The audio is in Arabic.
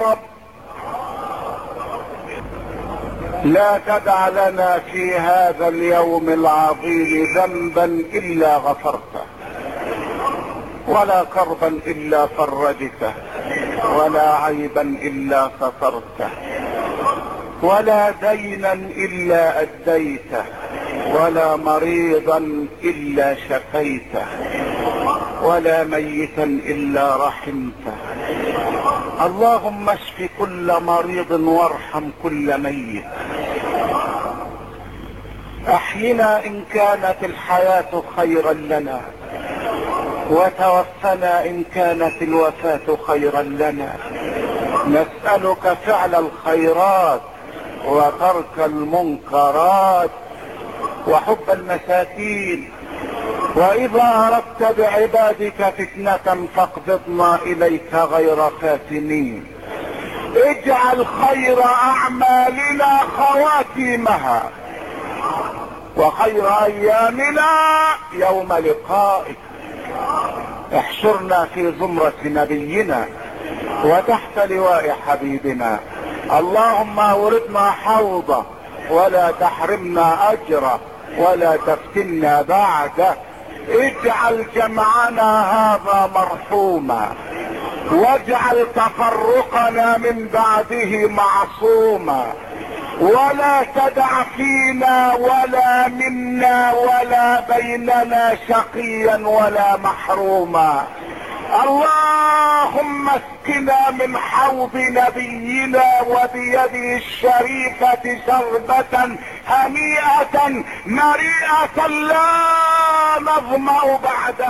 رب لا تدع لنا في هذا اليوم العظيم ذنبا الا غفرته، ولا كربا الا فرجته، ولا عيبا الا سترته، ولا دينا الا اديته، ولا مريضا الا شفيته، ولا ميتا الا رحمته. اللهم اشف كل مريض وارحم كل ميت. احينا ان كانت الحياة خيرا لنا، وتوفنا ان كانت الوفاة خيرا لنا. نسألك فعل الخيرات وترك المنكرات وحب المساكين، واذا اردت بعبادك فتنة فاقبضنا اليك غير فاتنين. اجعل خير اعمالنا خواتيمها، وخير ايامنا يوم لقائك. احشرنا في زمرة نبينا وتحت لواء حبيبنا. اللهم اوردنا حوضه ولا تحرمنا اجره ولا تفتنا بعده. اجعل جمعنا هذا مرحوما، واجعل تفرقنا من بعده معصوما، ولا تدع فينا ولا منا ولا بيننا شقيا ولا محروما. اللهم اسقنا من حوض نبينا وبيده الشريفة شربة هنيئة مريئة لا نظمأ بعدها.